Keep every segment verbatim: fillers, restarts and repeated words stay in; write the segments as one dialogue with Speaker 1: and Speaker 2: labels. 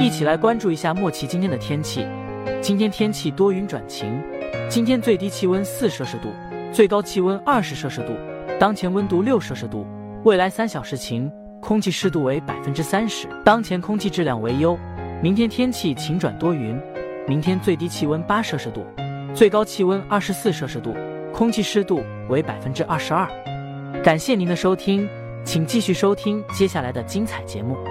Speaker 1: 一起来关注一下莫奇今天的天气。今天天气多云转晴，今天最低气温四摄氏度，最高气温二十摄氏度，当前温度六摄氏度。未来三小时晴，空气湿度为百分之三十，当前空气质量为优。明天天气晴转多云，明天最低气温八摄氏度，最高气温二十四摄氏度，空气湿度为百分之二十二。感谢您的收听，请继续收听接下来的精彩节目。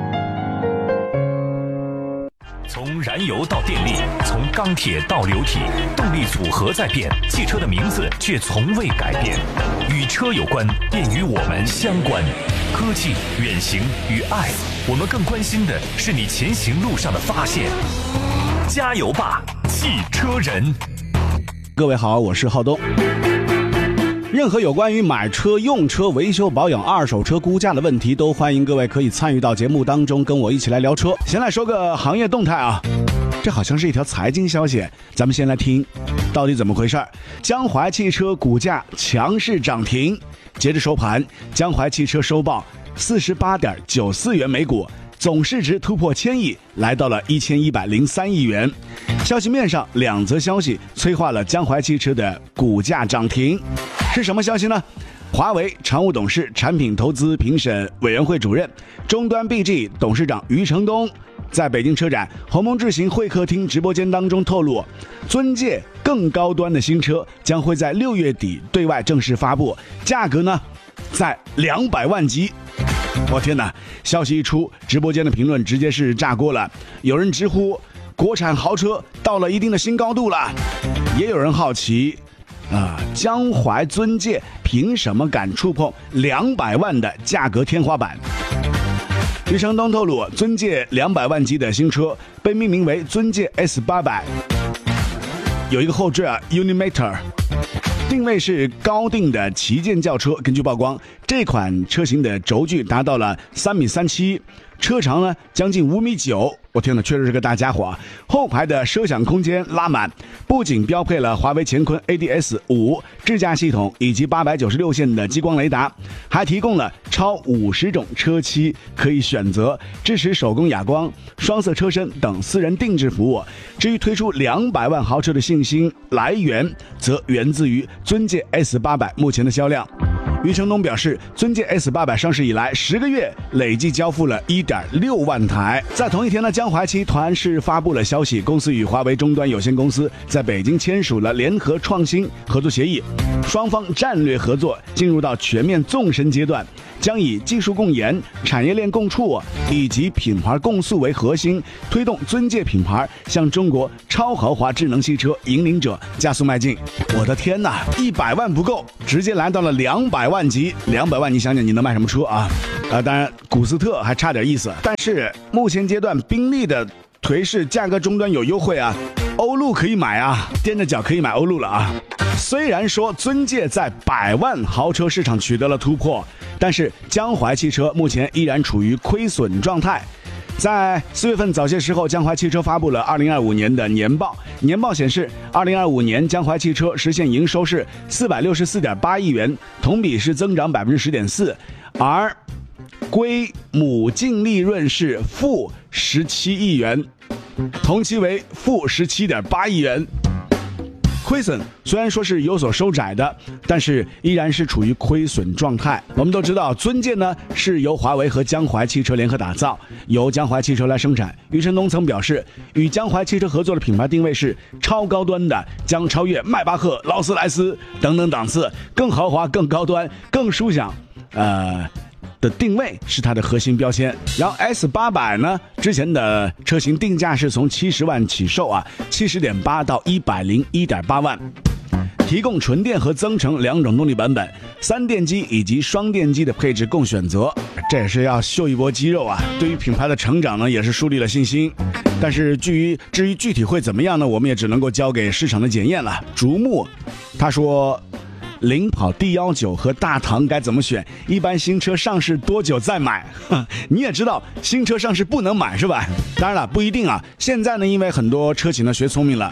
Speaker 2: 从燃油到电力，从钢铁到流体，动力组合在变，汽车的名字却从未改变。与车有关，便与我们相关。科技、远行与爱，我们更关心的是你前行路上的发现。加油吧，汽车人！
Speaker 3: 各位好，我是浩东。任何有关于买车、用车、维修保养、二手车估价的问题，都欢迎各位可以参与到节目当中，跟我一起来聊车。先来说个行业动态啊，这好像是一条财经消息，咱们先来听，到底怎么回事？江淮汽车股价强势涨停，截至收盘，江淮汽车收报四十八点九四元每股，总市值突破千亿，来到了一千一百零三亿元。消息面上，两则消息催化了江淮汽车的股价涨停。是什么消息呢？华为常务董事、产品投资评审委员会主任、终端 B G 董事长余承东在北京车展鸿蒙智行会客厅直播间当中透露，尊界更高端的新车将会在六月底对外正式发布，价格呢在两百万级。我天哪！消息一出，直播间的评论直接是炸锅了，有人直呼国产豪车到了一定的新高度了，也有人好奇啊，江淮尊界凭什么敢触碰两百万的价格天花板？余承东透露，尊界两百万级的新车被命名为尊界 S 八百， 有一个后缀啊 Unimator， 定位是高定的旗舰轿车。根据曝光，这款车型的轴距达到了三米三七，车长呢将近五米九。我天哪，确实是个大家伙。后排的摄像空间拉满，不仅标配了华为乾坤 A D S 五 智驾系统以及八百九十六线的激光雷达，还提供了超五十种车漆可以选择，支持手工哑光、双色车身等私人定制服务。至于推出两百万豪车的信心来源，则源自于尊界 S 八百 目前的销量。余承东表示，尊界 S 八百 上市以来十个月累计交付了 一点六万台。在同一天呢，江淮集团是发布了消息，公司与华为终端有限公司在北京签署了联合创新合作协议，双方战略合作进入到全面纵深阶段，将以技术共研、产业链共处以及品牌共塑为核心，推动尊界品牌向中国超豪华智能汽车引领者加速迈进。我的天哪，一百万不够，直接来到了两百万级。两百万，你想想你能卖什么车啊？啊，当然古斯特还差点意思，但是目前阶段宾利的颓势价格终端有优惠啊，欧陆可以买啊，踮着脚可以买欧陆了啊。虽然说尊界在百万豪车市场取得了突破，但是江淮汽车目前依然处于亏损状态。在四月份早些时候，江淮汽车发布了二零二五年的年报。年报显示，二零二五年江淮汽车实现营收是四百六十四点八亿元，同比是增长百分之十点四，而归母净利润是负十七亿元，同期为负十七点八亿元。亏损虽然说是有所收窄的，但是依然是处于亏损状态。我们都知道，尊界呢是由华为和江淮汽车联合打造，由江淮汽车来生产。余承东曾表示，与江淮汽车合作的品牌定位是超高端的，将超越迈巴赫、劳斯莱斯等等档次，更豪华、更高端、更舒享。呃。的定位是它的核心标签。然后 S 八百 呢，之前的车型定价是从七十万起售啊，七十点八到一百零一点八万，提供纯电和增程两种动力版本，三电机以及双电机的配置供选择。这也是要秀一波肌肉啊！对于品牌的成长呢，也是树立了信心。但是至于至于具体会怎么样呢，我们也只能够交给市场的检验了。竹木他说，领跑 D 一九 和大唐该怎么选？一般新车上市多久再买？你也知道新车上市不能买是吧？当然了，不一定啊。现在呢，因为很多车企呢学聪明了，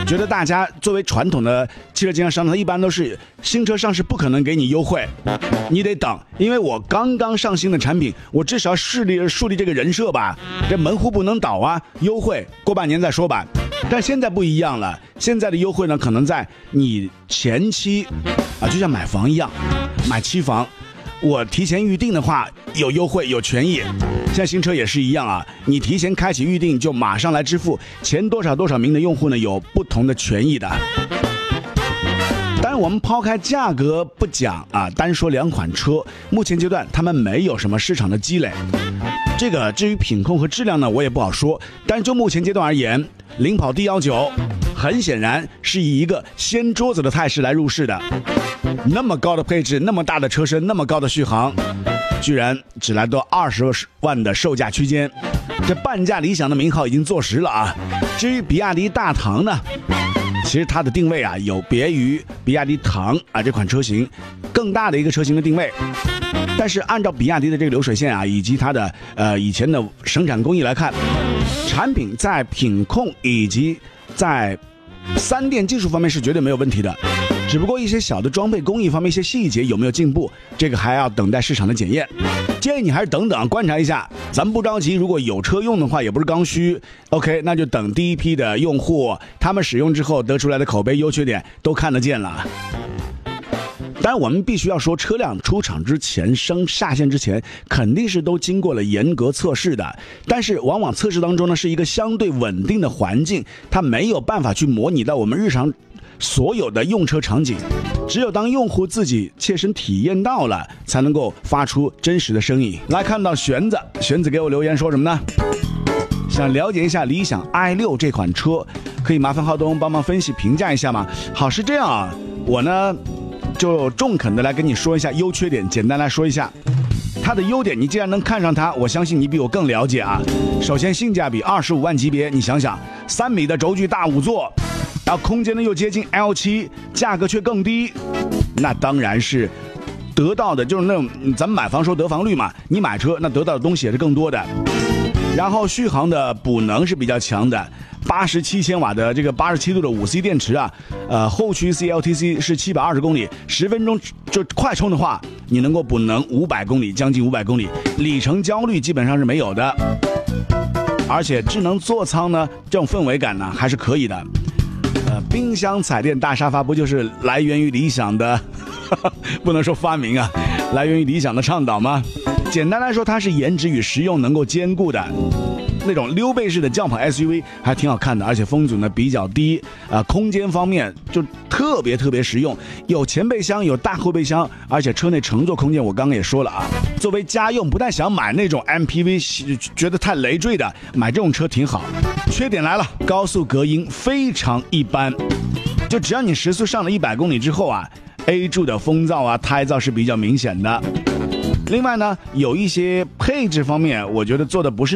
Speaker 3: 觉得大家作为传统的汽车经销商呢，一般都是新车上市不可能给你优惠，你得等，因为我刚刚上新的产品，我至少树立树立这个人设吧，这门户不能倒啊，优惠过半年再说吧。但现在不一样了，现在的优惠呢，可能在你前期啊，就像买房一样，买期房，我提前预定的话有优惠有权益。现在新车也是一样啊，你提前开启预定就马上来支付，前多少多少名的用户呢有不同的权益的。当然我们抛开价格不讲啊，单说两款车，目前阶段他们没有什么市场的积累。这个至于品控和质量呢，我也不好说。但就目前阶段而言，领跑 D 一九很显然是以一个掀桌子的态势来入市的。那么高的配置，那么大的车身，那么高的续航，居然只来到二十万的售价区间，这半价理想的名号已经坐实了啊。至于比亚迪大唐呢，其实它的定位啊有别于比亚迪唐啊这款车型更大的一个车型的定位。但是按照比亚迪的这个流水线啊，以及它的呃以前的生产工艺来看，产品在品控以及在三电技术方面是绝对没有问题的。只不过一些小的装备工艺方面一些细节有没有进步，这个还要等待市场的检验。建议你还是等等观察一下，咱们不着急，如果有车用的话也不是刚需 OK， 那就等第一批的用户他们使用之后得出来的口碑优缺点都看得见了。当然我们必须要说，车辆出厂之前升下线之前肯定是都经过了严格测试的，但是往往测试当中呢是一个相对稳定的环境，它没有办法去模拟到我们日常所有的用车场景，只有当用户自己切身体验到了，才能够发出真实的声音。来看到玄子，玄子给我留言说什么呢？想了解一下理想 i 六 这款车，可以麻烦浩东帮忙分析评价一下吗？好，是这样啊，我呢就中肯的来跟你说一下优缺点，简单来说一下。它的优点，你既然能看上它，我相信你比我更了解啊。首先性价比，二十五万级别，你想想，三米的轴距大五座，然后空间呢又接近 L 七， 价格却更低，那当然是得到的就是那种咱们买房说得房率嘛，你买车那得到的东西也是更多的。然后续航的补能是比较强的，八十七千瓦的这个八十七度的五 C 电池啊，呃，后驱 C L T C 是七百二十公里，十分钟就快充的话，你能够补能五百公里，将近五百公里，里程焦虑基本上是没有的。而且智能座舱呢，这种氛围感呢还是可以的。呃，冰箱、彩电、大沙发不就是来源于理想的，不能说发明啊，来源于理想的倡导吗？简单来说，它是颜值与实用能够兼顾的。那种溜背式的轿跑 S U V 还挺好看的，而且风阻呢比较低啊、呃，空间方面就特别特别实用，有前备箱，有大后备箱，而且车内乘坐空间我刚刚也说了啊，作为家用不太想买那种 M P V 觉得太累赘的，买这种车挺好。缺点来了，高速隔音非常一般，就只要你时速上了一百公里之后啊 ，A 柱的风噪啊、胎噪是比较明显的。另外呢，有一些配置方面，我觉得做的不是